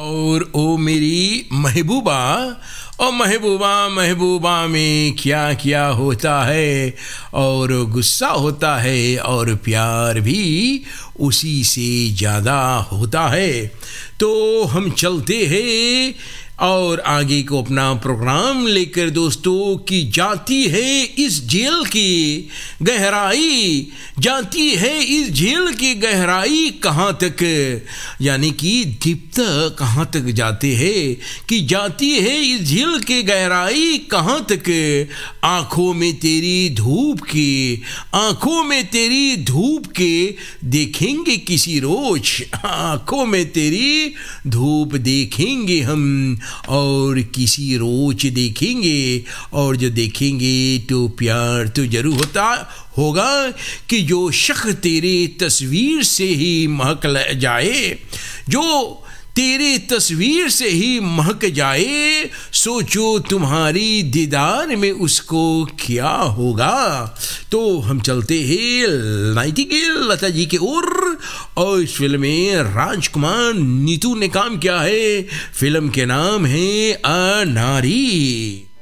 और ओ मेरी महबूबा, और महबूबा महबूबा में क्या क्या होता है, और गुस्सा होता है और प्यार भी उसी से ज़्यादा होता है। तो हम चलते हैं और आगे को अपना प्रोग्राम लेकर दोस्तों की जाती है इस जेल की गहराई, जाती है इस जेल की गहराई कहाँ तक, यानी कि दीप्त कहाँ तक जाते हैं कि जाती है इस जेल की गहराई कहाँ तक। आँखों में तेरी धूप की, आँखों में तेरी धूप के देखेंगे किसी रोज, आँखों में तेरी धूप देखेंगे हम और किसी रोज देखेंगे, और जो देखेंगे तो प्यार तो जरूर होता होगा कि जो शख्स तेरे तस्वीर से ही महक जाए, जो तेरे तस्वीर से ही महक जाए, सोचो तुम्हारी दीदार में उसको क्या होगा। तो हम चलते हैं नाइटिंगेल लता जी की ओर, और इस फिल्म में राजकुमार नीतू ने काम किया है। फिल्म के नाम है अनारी।